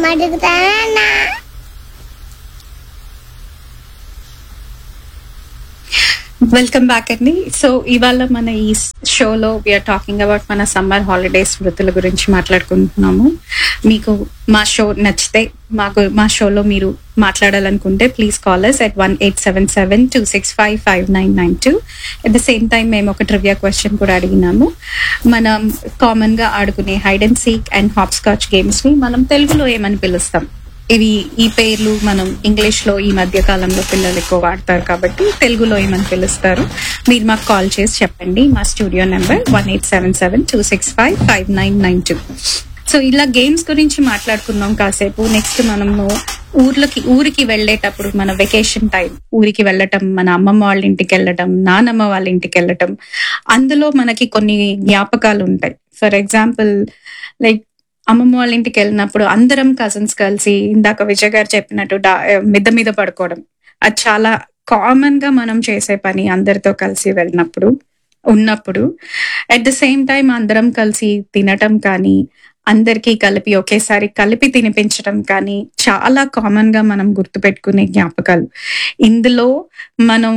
అడుగుతానా? Welcome back అండి. So ఇవాళ మన ఈ షోలో వీఆర్ టాకింగ్ అబౌట్ మన సమ్మర్ హాలిడేస్ వృత్తుల గురించి మాట్లాడుకుంటున్నాము. మీకు మా షో నచ్చితే మా షోలో మీరు మాట్లాడాలనుకుంటే please call us at 1877-265-5992. At the same time మేము ఒక ట్రివియా క్వశ్చన్ కూడా అడిగినాము. మనం కామన్ గా ఆడుకునే hide and seek and hop scotch games ని మనం తెలుగులో ఏమని పిలుస్తాం? ఈ పేర్లు మనం ఇంగ్లీష్ లో ఈ మధ్య కాలంలో పిల్లలు ఎక్కువ వాడతారు కాబట్టి తెలుగులో ఏమని పిలుస్తారు? మీరు మాకు కాల్ చేసి చెప్పండి. మా స్టూడియో నెంబర్ 1877-265-5992. సో ఇలా గేమ్స్ గురించి మాట్లాడుకున్నాం కాసేపు. నెక్స్ట్ మనము ఊరికి వెళ్ళేటప్పుడు మన వెకేషన్ టైం ఊరికి వెళ్ళటం, మన అమ్మమ్మ వాళ్ళ ఇంటికి వెళ్ళటం, నానమ్మ వాళ్ళ ఇంటికి వెళ్ళటం, అందులో మనకి కొన్ని జ్ఞాపకాలు ఉంటాయి. ఫర్ ఎగ్జాంపుల్ లైక్ అమ్మమ్మ వాళ్ళ ఇంటికి వెళ్ళినప్పుడు అందరం కజిన్స్ కలిసి ఇందాక విజయ్ గారు చెప్పినట్టు మిద్ద మీద పడుకోవడం, అది చాలా కామన్ గా మనం చేసే పని అందరితో కలిసి ఉన్నప్పుడు. అట్ ద సేమ్ టైం అందరం కలిసి తినటం కానీ, అందరికీ కలిపి ఒకేసారి కలిపి తినిపించడం కానీ చాలా కామన్ గా మనం గుర్తుపెట్టుకునే జ్ఞాపకాలు. ఇందులో మనం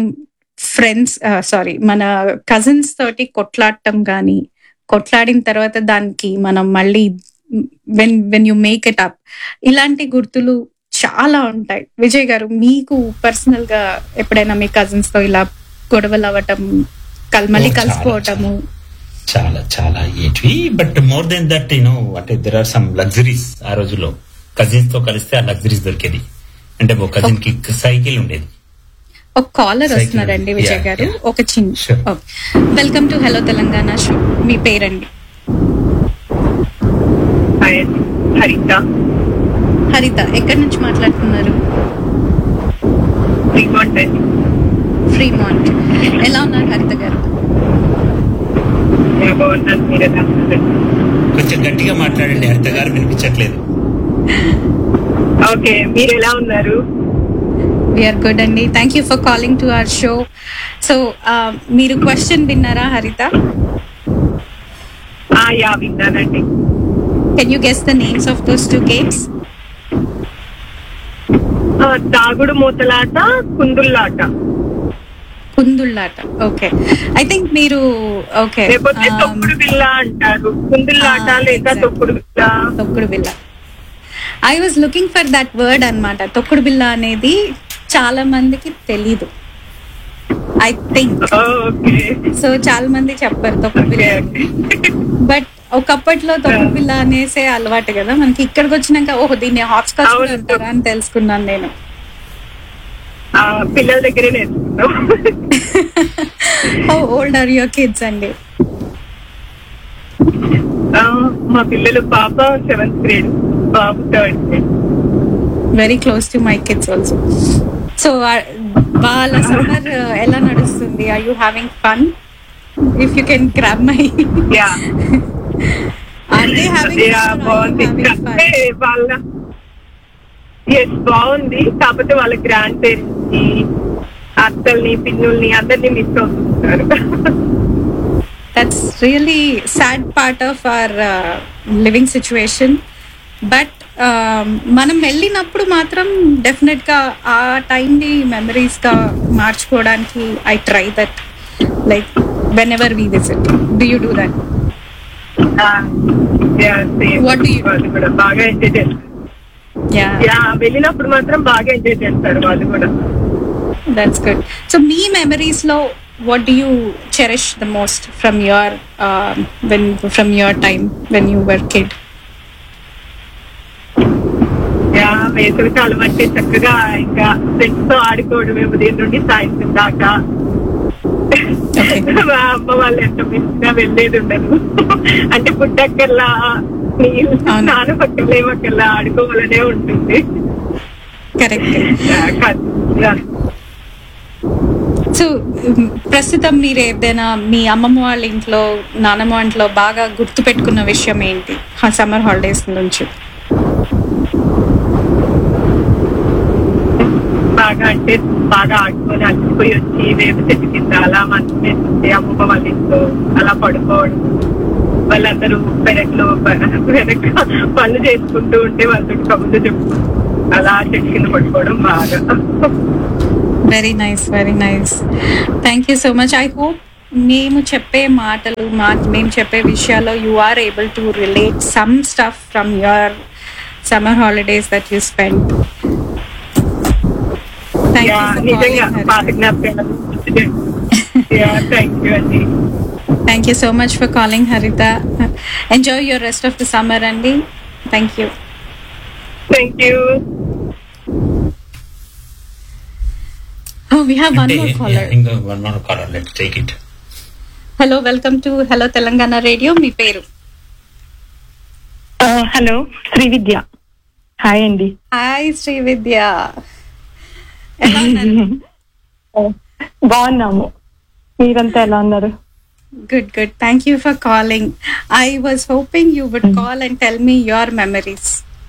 మన కజిన్స్ తోటి కొట్లాడటం కానీ, కొట్లాడిన తర్వాత దానికి మనం మళ్ళీ when you make it up, ఇలాంటి గుర్తులు చాలా ఉంటాయి. విజయ్ గారు, మీకు పర్సనల్ గా ఎప్పుడైనా మీ కజిన్స్ తో ఇలా గొడవలు అవ్వటం, మళ్ళీ కలిసిపోవటము? చాలా చాలా ఏంటి, బట్ మోర్ దెన్ దట్ అంటే దెర్ ఆర్ సమ్ లగ్జరీస్. ఆ రోజుల్లో కజిన్స్ తో కలిస్తే ఆ లగ్జరీస్ దొరికేది. అంటే ఒక కజిన్ కి సైకిల్ ఉండేది. ఒక కాలర్ వస్తున్నారండి విజయ్ గారు, ఒక చిన్న. Welcome to hello Telangana show. మీ పేరండి? హరిత. ఎక్కడి నుంచి మాట్లాడుతున్నారు? ఫ్రీమాంట్. ఎలా ఉన్నారు హరిత గారు? కొంచెం గట్టిగా మాట్లాడండి హరిత గారు, వినిపించట్లేదు. ఓకే, మీరు ఎలా ఉన్నారు? వీఆర్ గుడ్ అండి. Thank you for calling to our show. So మీరు క్వశ్చన్ విన్నారా హరిత? యా, విన్నానండి. Can you guess the names of those two games? Dagudu మూతలాట, కుందుల్లాట. Okay, I think మీరు ఓకే. లేకపోతే తొక్కుడు బిల్ల అంటారు. కుందుల్లాట లేదా తొక్కుడు బిల్ల. I was looking for that word అన్నమాట. తొక్కుడు బిల్ల అనేది చాలా మందికి తెలీదు, ఐ థింక్. సో చాలా మంది చెప్పారు తొక్కుడు బిల్ల, బట్ ఒకప్పట్లో తొక్కుడు బిల్ల అనేసే అలవాటు కదా మనకి. ఇక్కడికి వచ్చినాక ఓహో దీన్ని హాప్ స్కాచ్ అంటారా అని తెలుసుకున్నాను నేను. పిల్లల దగ్గరే నేర్చుకున్నాం. How old are your kids అండి? మా పిల్లలు పాప 7th grade, Babu 3rd grade. Very close to my kids also. So వాళ్ళ సమ్మర్ ఎలా నడుస్తుంది? Are you having fun? If you can grab my. బాగుంది. కాకపోతే వాళ్ళ గ్రాండ్ పేరెంట్స్ ని, అత్తల్ని, పిన్నుల్ని అందరినీ మిస్ అవుతుంటారు. That's really sad part of our living situation. But మనం వెళ్ళినప్పుడు మాత్రం డెఫినెట్ గా ఆ టైం ని మెమరీస్ గా మార్చుకోవడానికి I try that, like when ever we visit. Do you do that? బాగా ఎంజాయ్ చేస్తారు. వెళ్ళినప్పుడు మాత్రం బాగా ఎంజాయ్ చేస్తారు వాళ్ళు కూడా. That's good. So me memories లో what do you cherish the most from your time when you were kid? వేసవి కాలం అంటే చక్కగా ఇంకా ఫ్రెండ్స్ తో ఆడుకోవడమే ఉదయం నుండి సాయంత్రం దాకా. మా అమ్మ వాళ్ళు ఎంత మిస్గా వెళ్ళేది ఉండదు. అంటే పుట్టక్కల్లా, నీళ్ళు నానపక్కల్లా, ఏమక్కల్లా ఆడుకోవాలనే ఉంటుంది. సో ప్రస్తుతం మీరు ఏదైనా మీ అమ్మమ్మ వాళ్ళ ఇంట్లో, నానమ్మ ఇంట్లో బాగా గుర్తు పెట్టుకున్న విషయం ఏంటి సమ్మర్ హాలిడేస్ నుంచి? బాగా అంటే బాగా ఆడుకొని అలసిపోయి వచ్చి వేప చెట్టు కింద అలా మంచి అమ్మమ్మ వాళ్ళ ఇంట్లో అలా పడుకోవడం, వాళ్ళందరూ పెరట్లో పనులు చేసుకుంటూ ఉంటే వాళ్ళతో కబుర్లు చెప్పుకుంటూ అలా చెట్టు కింద పట్టుకోవడం బాగా. Very nice, very nice. Thank you so much. I hope మేము చెప్పే మాటలు మేము చెప్పే విషయాల్లో you are able to relate some stuff from your summer holidays that you spend. నిజంగా పాత జ్ఞాపకాలు. థ్యాంక్ యూ అండి. Thank you so much for calling, Harita. Enjoy your rest of the summer, Andy. Thank you. Thank you. Oh, we have one more caller. One more caller. Let's take it. Hello, welcome to Hello Telangana Radio. మీ పేరు? Hello, Srividya. Hi అండి. Hi Srividya. ఎలా ఉన్నారు? బాగున్నాము. మీరంతా ఎలా ఉన్నారు? Good, good. Thank you for calling. I was hoping you would call and tell me your memories.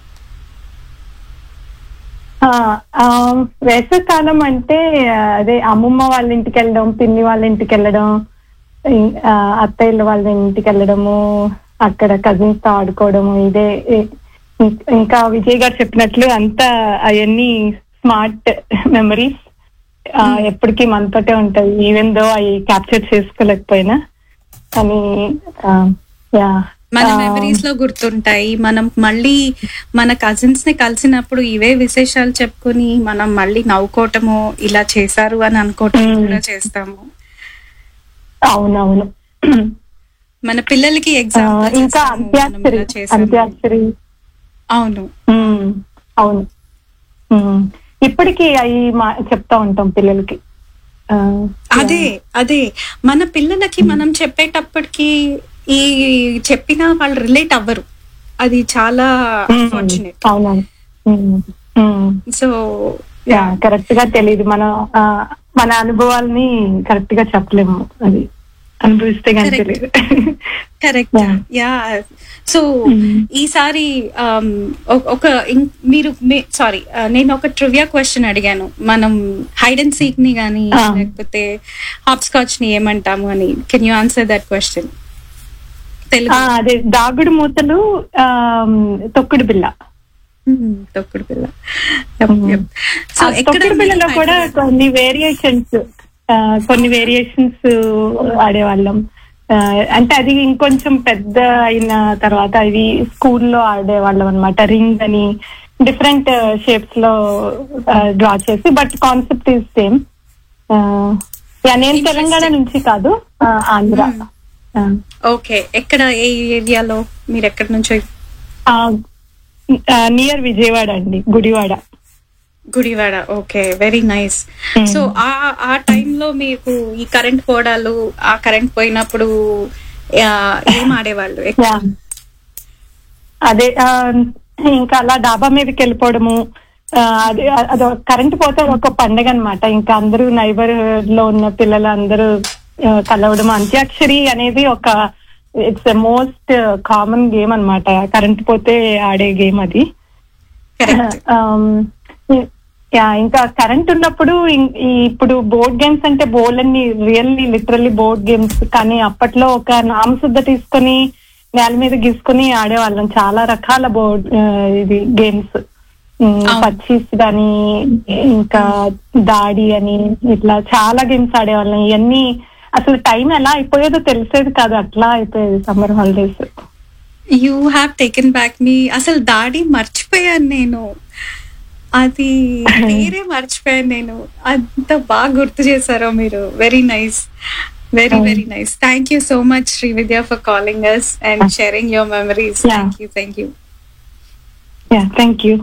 వేసవికాలం అంటే అదే అమ్మమ్మ వాళ్ళ ఇంటికి వెళ్ళడం, పిన్ని వాళ్ళ ఇంటికి వెళ్ళడం, అత్తయ్య వాళ్ళ ఇంటికి వెళ్ళడము, అక్కడ కజిన్స్ తో ఆడుకోవడము, ఇదే. ఇంకా విజయ్ గారు చెప్పినట్లు అంతా అవన్నీ స్మార్ట్ మెమరీస్ ఎప్పటికీ మనతోటే ఉంటాయి. ఈవెన్ దో అవి క్యాప్చర్ చేసుకోలేకపోయినా కానీ మన మెమరీస్ లో గుర్తుంటాయి. మనం మళ్ళీ మన కజిన్స్ ని కలిసినప్పుడు ఇవే విశేషాలు చెప్పుకుని మనం మళ్ళీ నవ్వుకోవటము, ఇలా చేశారు అని అనుకోవటం కూడా చేస్తాము. అవునవును. మన పిల్లలకి ఎగ్జామ్ ఇంకా అంత్యాక్షరి. అవును అవును. ఇప్పటికీ అవి చెప్తా ఉంటాం పిల్లలకి. అదే మన పిల్లలకి మనం చెప్పేటప్పటికి ఈ చెప్పినా వాళ్ళు రిలేట్ అవ్వరు. అది చాలా అన్ఫార్చునేట్. అవునవును. సో కరెక్ట్ గా తెలియదు. మన అనుభవాల్ని కరెక్ట్ గా చెప్పలేము. అది అనుభవిస్తే కానీ తెలియదు. కరెక్ట్. యా. సో ఈసారి నేను ఒక ట్రివియా క్వశ్చన్ అడిగాను. మనం హైడ్ అండ్ సీక్ ని గానీ లేకపోతే హాప్ స్కాచ్ ని ఏమంటాము అని. Can you answer that question? అదే దాగుడు మూతలు, తొక్కుడు బిళ్ళ. తొక్కుడు బిళ్ళ. సో తొక్కుడు బిళ్ళలో కూడా కొన్ని వేరియేషన్స్ ఆడేవాళ్ళం. అంటే అది ఇంకొంచెం పెద్ద అయిన తర్వాత అవి స్కూల్లో ఆడేవాళ్ళం అనమాట. రింగ్ అని డిఫరెంట్ షేప్స్ లో డ్రా చేసి, బట్ కాన్సెప్ట్ ఈజ్ సేమ్. నేను తెలంగాణ నుంచి కాదు, ఆంధ్ర. ఓకే. ఎక్కడ, ఏ ఏరియాలో మీరు? ఎక్కడి నుంచి? నియర్ విజయవాడ అండి, Gudivada. Okay, very nice. So ఆ టైంలో మీకు ఈ కరెంట్ పోవడాలు, ఆ కరెంట్ పోయినప్పుడు ఏం ఆడేవాళ్ళు? అదే ఇంకా అలా డాబా మీదకి వెళ్ళిపోవడము. అది కరెంట్ పోతే ఒక పండగ అనమాట. ఇంకా అందరూ నైబర్ లో ఉన్న పిల్లలు అందరూ కలవడం. అంత్యాక్షరి అనేది it's a most common game అనమాట. కరెంట్ పోతే ఆడే గేమ్ అది. ఇంకా కరెంట్ ఉన్నప్పుడు ఇప్పుడు బోర్డ్ గేమ్స్ అంటే బోర్డులన్నీ లిటరల్లీ బోర్డ్ గేమ్స్. కానీ అప్పట్లో ఒక నామశుద్ధ తీసుకొని నేల మీద గీసుకుని ఆడేవాళ్ళం. చాలా రకాల గేమ్స్, పచ్చీస్ గాని, ఇంకా దాడి అని, ఇట్లా చాలా గేమ్స్ ఆడేవాళ్ళం. ఇవన్నీ అసలు టైం ఎలా అయిపోయేదో తెలిసేది కాదు, అట్లా అయిపోయేది summer holidays. You have taken back మీ. అసలు దాడి మర్చిపోయాను నేను. అది వేరే మర్చిపోయాను నేను. అంత బాగా గుర్తు చేశారో మీరు. Very nice, very nice. Thank you so much Srividya for calling us and sharing your memories. Thank you. Thank you.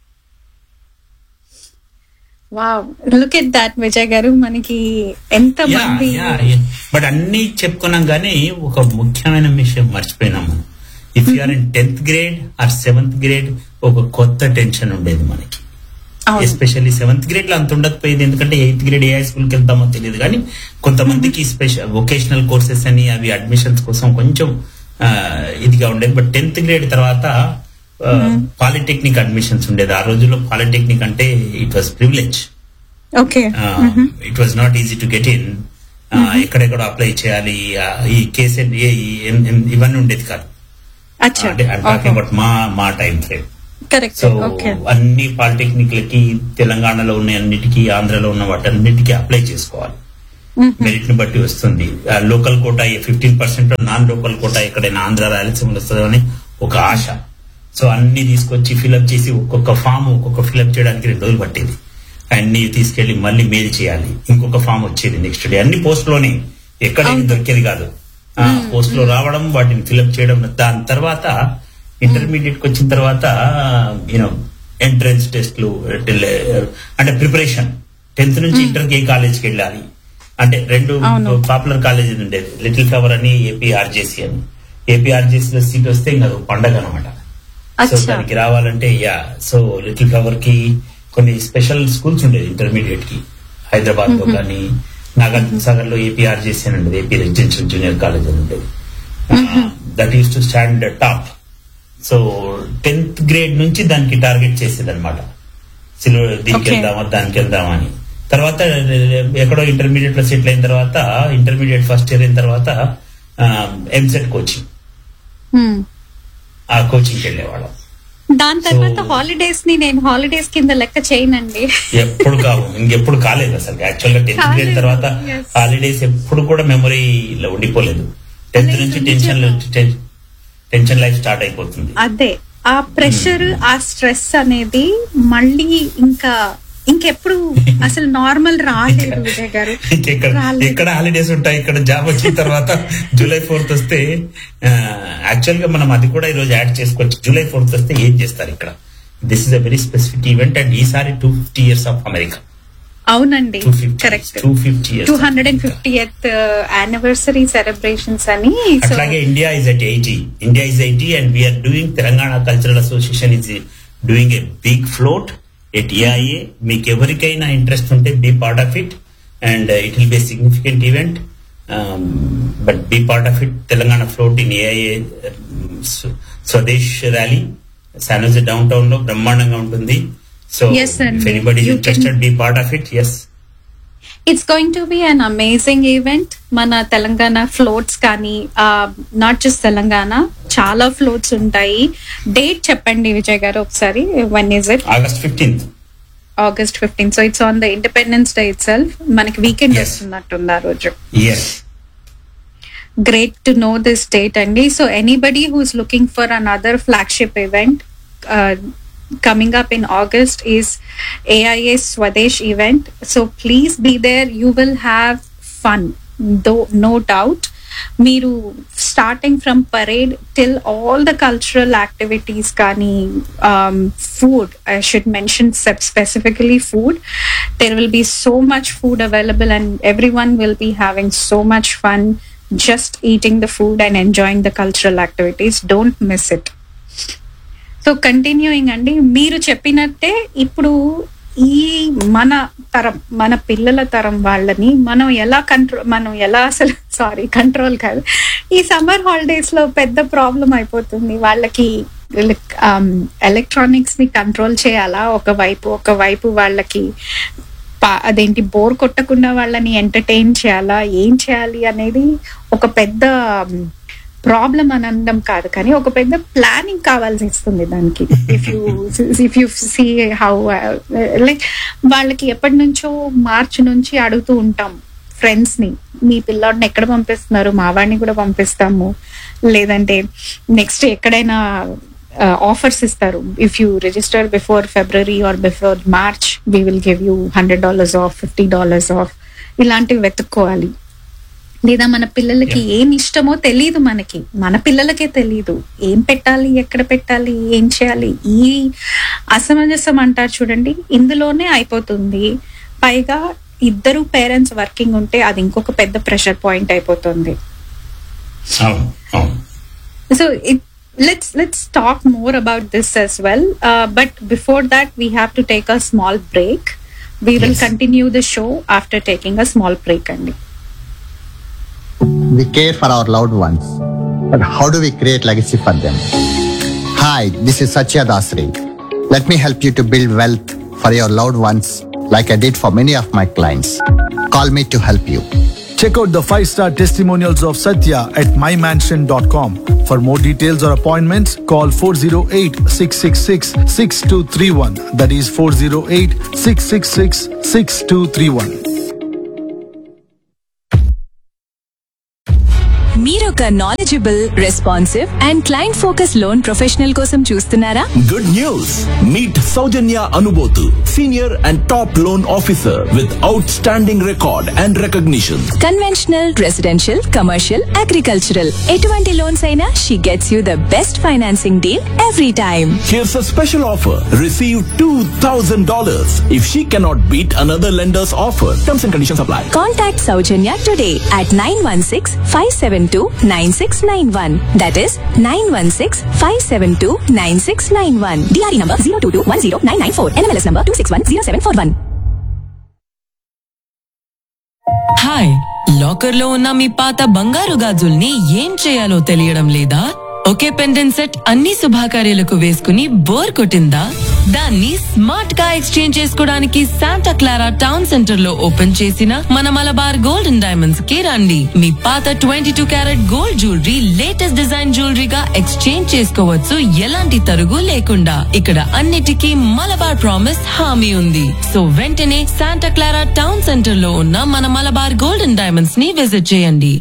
Wow, look at that Vijay గారు. మనకి ఎంత మంది. బట్ అన్ని చెప్పుకున్నాం కానీ ఒక ముఖ్యమైన విషయం మర్చిపోయినాము. If you're in 10th grade are 7th grade ఒక కొత్త టెన్షన్ ఉండేది మనకి. ఎస్పెషల్లీ 7th grade లో అంత ఉండకపోయేది, ఎందుకంటే 8th grade ఏ హై స్కూల్కి వెళ్తామో తెలియదు. కానీ కొంతమందికి స్పెషల్ వొకేషనల్ కోర్సెస్ అని అవి అడ్మిషన్స్ కోసం కొంచెం ఇదిగా ఉండేది. బట్ 10th grade తర్వాత పాలిటెక్నిక్ అడ్మిషన్స్ ఉండేది. ఆ రోజుల్లో పాలిటెక్నిక్ అంటే it was privilege. Okay. It was not easy to get in. ఎక్కడెక్కడ అప్లై చేయాలి, ఈ కేసెట్ ఇవన్నీ ఉండేది కాదు. అంటే టాకింగ్ అబౌట్ మా టైం ఫ్రేమ్. సో అన్ని పాలిటెక్నిక్ లకి తెలంగాణలో ఉన్న అన్నిటికీ, ఆంధ్రలో ఉన్న వాటన్నిటికీ అప్లై చేసుకోవాలి. మెరిట్ ని బట్టి వస్తుంది. Local quota 15%, non local quota ఎక్కడైనా ఆంధ్ర రాయలసీమలో వస్తుందని ఒక ఆశ. సో అన్ని తీసుకొచ్చి ఫిల్అప్ చేసి ఒక్కొక్క ఫామ్ ఫిల్అప్ చేయడానికి 2 రోజులు పట్టేది. అన్ని తీసుకెళ్లి మళ్ళీ మెయిల్ చేయాలి, ఇంకొక ఫామ్ వచ్చేది నెక్స్ట్ డే. అన్ని పోస్ట్ లోనే, ఎక్కడ దొరికేది కాదు. పోస్ట్ లో రావడం, వాటిని ఫిల్అప్ చేయడం. దాని తర్వాత ఇంటర్మీడియట్ కి వచ్చిన తర్వాత ఎంట్రన్స్ టెస్ట్లు, అంటే ప్రిపరేషన్. 10th నుంచి ఇంటర్కి ఏ కాలేజ్కి వెళ్ళాలి అంటే 2 పాపులర్ కాలేజీలు ఉండేది, లిటిల్ ఫ్లవర్ అని, ఏపీఆర్జేసీ అని. ఏపీఆర్జేసీ లో సీట్ వస్తే ఇంకా పండగ అనమాట. సో దానికి రావాలంటే సో లిటిల్ ఫ్లవర్ కి కొన్ని స్పెషల్ స్కూల్స్ ఉండేది ఇంటర్మీడియట్ కి. హైదరాబాద్ లో కానీ, నాగార్జున సాగర్ లో ఏపీఆర్జేసీ అని ఉండేది, ఏపీ రెసిడెన్షియల్ జూనియర్ కాలేజ్ అని ఉండేది. That is to stand top. So 10th grade నుంచి దానికి టార్గెట్ చేసేది అనమాట. దీనికి వెళ్దామా, దానికి వెళ్దామా అని. తర్వాత ఎక్కడో ఇంటర్మీడియట్ లో సెటిల్ అయిన తర్వాత, ఇంటర్మీడియట్ ఫస్ట్ ఇయర్ అయిన తర్వాత ఎంసెట్ కోచింగ్, ఆ కోచింగ్కి వెళ్ళేవాళ్ళం. దాని తర్వాత హాలిడేస్ ని నేను హాలిడేస్ కింద లెక్క చేయనండి. ఎప్పుడు ఇంకెప్పుడు కాలేదు అసలు. యాక్చువల్ గా 10th గ్రేడ్ తర్వాత హాలిడేస్ ఎప్పుడు కూడా మెమరీలో ఉండిపోలేదు. 10th నుంచి టెన్షన్ లైఫ్ స్టార్ట్ అయిపోతుంది. అదే ఆ ప్రెషర్, ఆ స్ట్రెస్ అనేది మళ్ళీ ఇంకెప్పుడు అసలు నార్మల్ రాలేదు విజయ్ గారు. ఎక్కడ హాలిడేస్ ఉంటాయి, ఇక్కడ జాబ్ వచ్చిన తర్వాత July 4th వస్తే, యాక్చువల్ గా మనం అది కూడా ఈ రోజు యాడ్ చేసుకోవచ్చు. July 4th వస్తే ఏం చేస్తారు ఇక్కడ? This is a very specific event. And ఈసారి 250 years ఆఫ్ అమెరికా. అవునండి, కరెక్ట్. 250th యానివర్సరీ సెలబ్రేషన్స్ అని. అట్లాగే India is at 80 and we are doing, Telangana cultural association is doing a big float at AIA. మీకు ఎవరికైనా ఇంట్రెస్ట్ ఉంటే be part of it, and it will be a significant event. But be part of it. Telangana float in AIA Swades rally San జోసే down town లో బ్రహ్మాండంగా ఉంటుంది. So if anybody is interested, be part of it. Yes, it's going to be an amazing event. Mana Telangana floats kani, not just Telangana, chala floats untayi. Date cheppandi Vijay garu okkasari. When is it? August 15th. So it's on the Independence Day itself. Manaki weekend vastunnattundi aa roju. Yes. Great to know this date andi. So anybody who's looking for another flagship event, coming up in August is AIA Swadesh event. So please be there. You will have fun, though, no doubt. Meeru starting from parade till all the cultural activities kani, food, I should mention specifically food. There will be so much food available and everyone will be having so much fun just eating the food and enjoying the cultural activities. Don't miss it. So continuing అండి, మీరు చెప్పినట్టే ఇప్పుడు ఈ మన పిల్లల తరం వాళ్ళని మనం ఎలా కంట్రోల్ కాదు, ఈ సమ్మర్ హాలిడేస్ లో పెద్ద ప్రాబ్లం అయిపోతుంది వాళ్ళకి. ఎలక్ట్రానిక్స్ ని కంట్రోల్ చేయాలా ఒకవైపు వాళ్ళకి అదేంటి బోర్ కొట్టకుండా వాళ్ళని ఎంటర్టైన్ చేయాలా, ఏం చేయాలి అనేది ఒక పెద్ద ప్రాబ్లం అని అనడం కాదు, కానీ ఒక పెద్ద ప్లానింగ్ కావాల్సి వస్తుంది దానికి. If you see how like వాళ్ళకి ఎప్పటి నుంచో మార్చి నుంచి అడుగుతూ ఉంటాం ఫ్రెండ్స్ ని, మీ పిల్లాడిని ఎక్కడ పంపిస్తున్నారు, మా వాడిని కూడా పంపిస్తాము, లేదంటే నెక్స్ట్ ఎక్కడైనా ఆఫర్స్ ఇస్తారు. If you register before February are before March we will give you $100 of, $50 of, ఇలాంటివి వెతుక్కోవాలి. లేదా మన పిల్లలకి ఏం ఇష్టమో తెలీదు, మన పిల్లలకే తెలీదు ఏం పెట్టాలి, ఎక్కడ పెట్టాలి, ఏం చేయాలి. ఈ అసమంజసం అంటారు చూడండి, ఇందులోనే అయిపోతుంది. పైగా ఇద్దరు పేరెంట్స్ వర్కింగ్ ఉంటే అది ఇంకొక పెద్ద ప్రెషర్ పాయింట్ అయిపోతుంది. So let's talk more about this as well, but before that we have to take a small break. We will continue the show after taking a small break. We care for our loved ones, but how do we create legacy for them? Hi, this is Satya Dasri. Let me help you to build wealth for your loved ones like I did for many of my clients. Call me to help you. Check out the 5-star testimonials of Satya at mymansion.com. For more details or appointments, call 408-666-6231. That is 408-666-6231. మీరొక knowledgeable, responsive and client focus loan professional కోసం చూస్తున్నారా? Good news! Meet Saujanya Anubotu, senior and top loan officer with outstanding record and recognition. Conventional, residential, commercial, agricultural ఎటువంటి loans అయినా she gets you the best financing deal every time. Here's a special offer. Receive $2,000 if she cannot beat another lender's offer. Terms and conditions apply. Contact Saujanya today at 916-572-9691. That is 916-572-9691. DRE number 022109994. NMLS number 26107441. Hi, locker లో ఉన్న మీ పాత బంగారు గాజుల్ని ఏం చేయాలో తెలియడం లేదా? ఒకే pendant set అన్ని శుభాకార్యాలకు వేసుకుని బోర్ కొట్టిందా? దాన్ని స్మార్ట్ గా ఎక్స్చేంజ్ చేసుకోవడానికి శాంటా క్లారా టౌన్ సెంటర్ లో ఓపెన్ చేసిన మన మలబార్ గోల్డ్ అండ్ డైమండ్స్ కి రండి. మీ పాత 22 carat gold jewellery latest design జ్యువెలరీగా exchange చేసుకోవచ్చు, ఎలాంటి తరుగు లేకుండా. ఇక్కడ అన్నిటికీ మలబార్ ప్రామిస్ హామీ ఉంది. సో వెంటనే శాంటా క్లారా టౌన్ సెంటర్ లో ఉన్న మన మలబార్ గోల్డ్ అండ్ డైమండ్స్ ని విజిట్ చేయండి.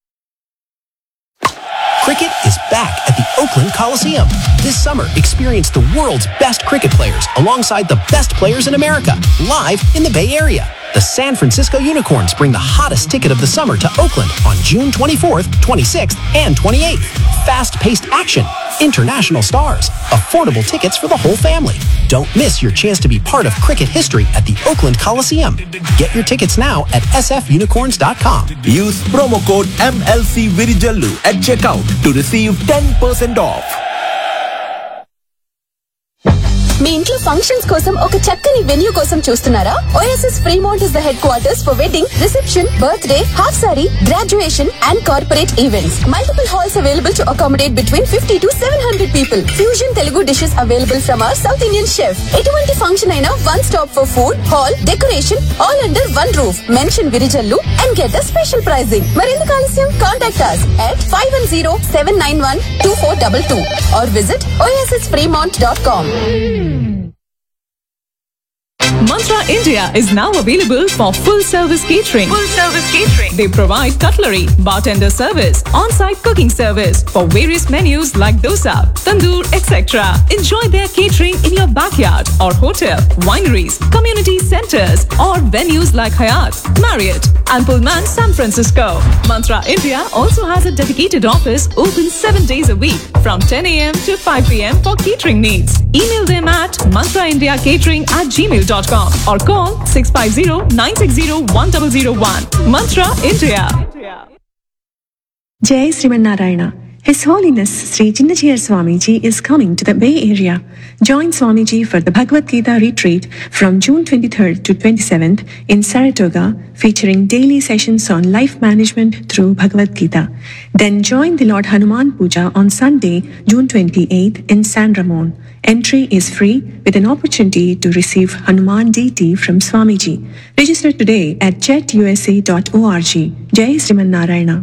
Cricket is back at the Oakland Coliseum. This summer, experience the world's best cricket players alongside the best players in America, live in the Bay Area. The San Francisco Unicorns bring the hottest ticket of the summer to Oakland on June 24th, 26th, and 28th. Fast-paced action, international stars, affordable tickets for the whole family. Don't miss your chance to be part of cricket history at the Oakland Coliseum. Get your tickets now at sfunicorns.com. Use promo code MLC Virijallu at checkout to receive 10% off. మీ ఇంట్లో functions కోసం ఒక చక్కని venue కోసం చూస్తున్నారా? OSS Fremont is the head quarters for wedding, reception, birthday, half sorry, graduation and corporate events. Multiple halls available to accommodate between 50 to 700 people. Fusion Telugu dishes available from our South Indian chef. ఎటువంటి function అయినా one stop for food, hall, decoration, all under one roof. Mention Virijallu and get a special pricing. మరెందుకు ఆలస్యం? Contact us at 510-791-2422 or visit ossfremont.com. Mantra India is now available for full-service catering. They provide cutlery, bartender service, on-site cooking service for various menus like dosa, tandoor, etc. Enjoy their catering in your backyard or hotel, wineries, community centers or venues like Hyatt, Marriott and Pullman San Francisco. Mantra India also has a dedicated office open 7 days a week from 10 a.m. to 5 p.m. for catering needs. Email them at mantraindiacatering@gmail.com or call 650-960-1001. Mantra India. Jai Srimanarayana. His Holiness Sri Chinnachiyar Swamiji is coming to the Bay Area. Join Swamiji for the Bhagavad Gita retreat from June 23rd to 27th in Saratoga, featuring daily sessions on life management through Bhagavad Gita. Then join the Lord Hanuman Puja on Sunday, June 28th in San Ramon. Entry is free with an opportunity to receive Hanuman deity from Swamiji. Register today at jetusa.org. Jai Srimanarayana.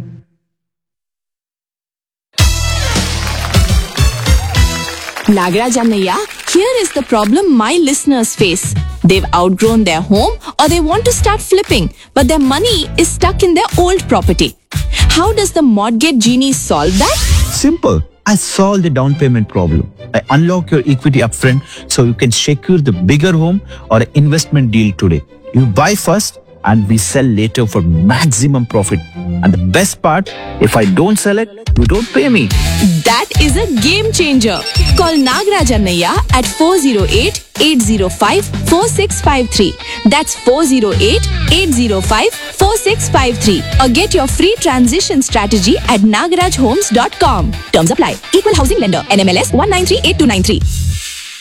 Nagaraj Annaya, here is the problem my listeners face. They've outgrown their home or they want to start flipping, but their money is stuck in their old property. How does the mortgage genie solve that? Simple. I solved the down payment problem. I unlock your equity upfront so you can secure the bigger home or investment deal today. You buy first and we sell later for maximum profit. And the best part, if I don't sell it, you don't pay me. That is a game changer. Call Nagaraj Annaya at 408-805-4653. That's 408-805-4653. Or get your free transition strategy at nagarajhomes.com. Terms apply. Equal housing lender. NMLS 1938293.